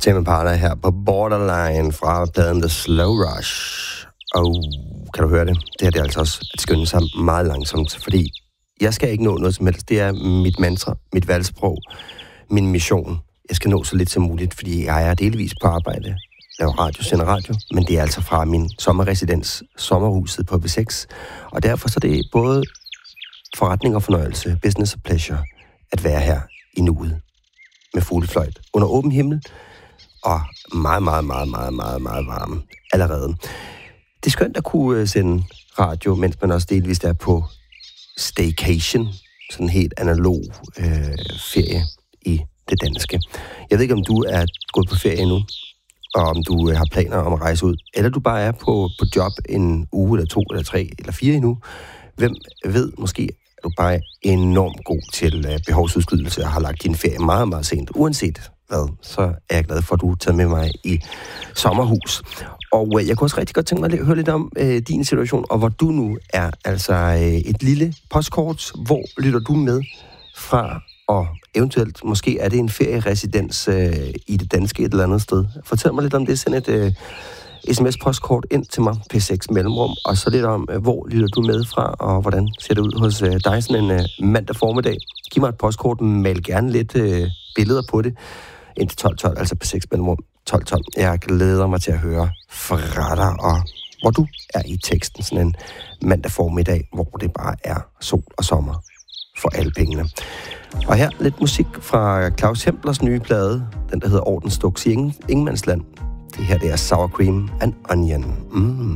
Tame Impala her på Borderline fra pladen The Slow Rush. Og kan du høre det? Det her det er altså også at skynde sig meget langsomt, fordi jeg skal ikke nå noget som helst. Det er mit mantra, mit valgsprog, min mission. Jeg skal nå så lidt som muligt, fordi jeg er delvis på arbejde, laver radio, sender radio, men det er altså fra min sommerresidens, sommerhuset på B6. Og derfor så er det både forretning og fornøjelse, business og pleasure, at være her i nuet med fuglefløjt under åben himmel og meget varme allerede. Det er skønt at kunne sende radio, mens man også delvist er på staycation, sådan helt analog ferie i det danske. Jeg ved ikke, om du er gået på ferie nu, og om du har planer om at rejse ud, eller du bare er på job en uge, eller 2, eller 3, eller 4 endnu. Hvem ved, måske er du bare enormt god til behovsudskydelse og har lagt din ferie meget, meget sent. Uanset hvad, så er jeg glad for, at du er taget med mig i sommerhus. Og jeg kunne også rigtig godt tænke mig at høre lidt om din situation, og hvor du nu er. Altså et lille postkort. Hvor lytter du med fra? Og eventuelt, måske er det en ferieresidens i det danske et eller andet sted. Fortæl mig lidt om det. Send et sms-postkort ind til mig, P6 Mellemrum, og så lidt om, hvor lytter du med fra, og hvordan ser det ud hos dig sådan en mandag formiddag. Giv mig et postkort, mal gerne lidt billeder på det, indtil 12.12, altså P6 Mellemrum 12.12. Jeg glæder mig til at høre fra dig, og hvor du er i teksten sådan en mandag formiddag, hvor det bare er sol og sommer for alle pengene. Og her lidt musik fra Claus Hemplers nye plade, den der hedder Ordensduks i Ingenmandsland. Det her det er Sour Cream and Onion.